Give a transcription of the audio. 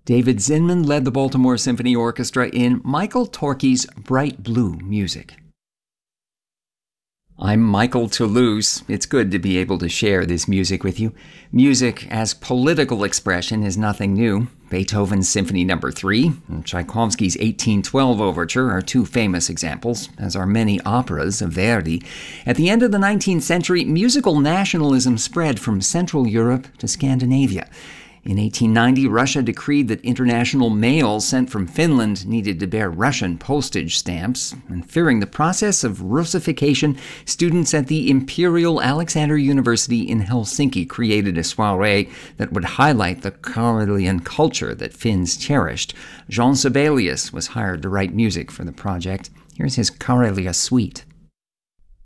David Zinman led the Baltimore Symphony Orchestra in Michael Torke's Bright Blue music. I'm Michael Toulouse. It's good to be able to share this music with you. Music as political expression is nothing new. Beethoven's Symphony No. 3 and Tchaikovsky's 1812 Overture are two famous examples, as are many operas of Verdi. At the end of the 19th century, musical nationalism spread from Central Europe to Scandinavia. In 1890, Russia decreed that international mail sent from Finland needed to bear Russian postage stamps, and fearing the process of Russification, students at the Imperial Alexander University in Helsinki created a soiree that would highlight the Karelian culture that Finns cherished. Jean Sibelius was hired to write music for the project. Here's his Karelia Suite.